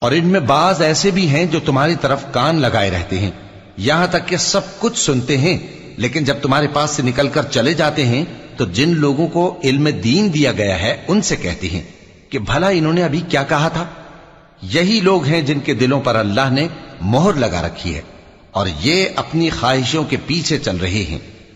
और इनमें बाज ऐसे भी हैं जो तुम्हारी तरफ कान लगाए रहते हैं, यहां तक कि सब कुछ सुनते हैं, लेकिन जब तुम्हारे पास से निकलकर चले जाते हैं तो जिन लोगों को इल्म दीन दिया गया है उनसे कहते हैं कि भला इन्होंने अभी क्या कहा था। यही लोग हैं जिनके दिलों पर अल्लाह ने मोहर लगा रखी है और ये अपनी ख्वाहिशों के पीछे चल रहे हैं।